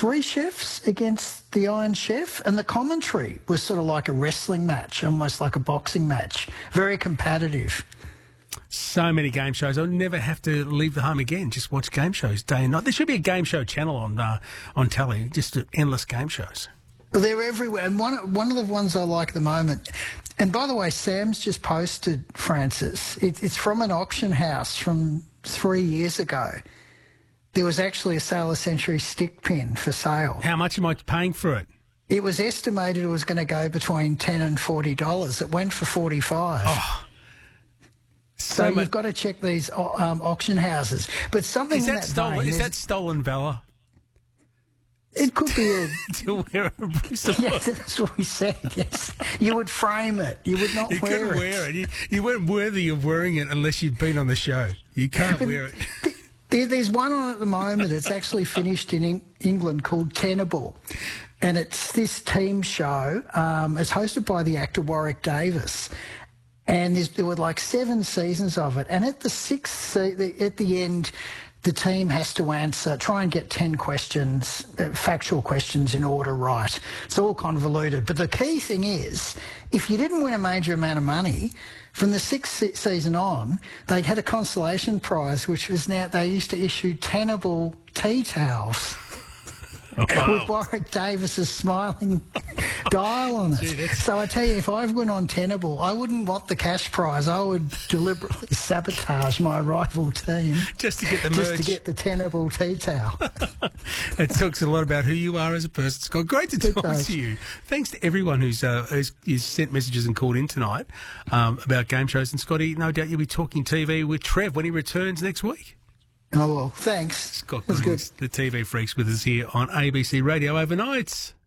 three chefs against the Iron Chef, and the commentary was sort of like a wrestling match, almost like a boxing match. Very competitive. So many game shows. I'll never have to leave the home again. Just watch game shows day and night. There should be a game show channel on telly, just endless game shows. Well, they're everywhere. And one of the ones I like at the moment, and by the way, Sam's just posted, Francis, it's from an auction house from 3 years ago. There was actually a Sailor Century stick pin for sale. How much am I paying for it? It was estimated it was going to go between $10 and $40. It went for $45. Oh. So you've got to check these auction houses. But something is in that stolen? vein, Is that stolen valor? It could be a... to wear a Bruce Yes, that's what we said, yes. You would frame it. You would not You wear couldn't wear it. You weren't worthy of wearing it unless you'd been on the show. You can't wear it. There's one on at the moment. It's actually finished in England called Tenable. And it's this team show. It's hosted by the actor Warwick Davis. And there were like 7 seasons of it. And at the 6th, at the end, the team has to try and get 10 questions, factual questions in order right. It's all convoluted. But the key thing is, if you didn't win a major amount of money, from the 6th season on, they had a consolation prize, which was now, they used to issue Tenable tea towels. Wow. With Warwick Davis's smiling dial on it. Gee, so I tell you, if I've went on Tenable, I wouldn't want the cash prize. I would deliberately sabotage my rival team just to get the merch. Just to get the Tenable tea towel. It talks a lot about who you are as a person, Scott. Great to talk to you. Thanks to everyone who's sent messages and called in tonight about game shows. And Scotty, no doubt you'll be talking TV with Trev when he returns next week. Oh, well, thanks. Scott Goodings, the TV Freaks, with us here on ABC Radio Overnights.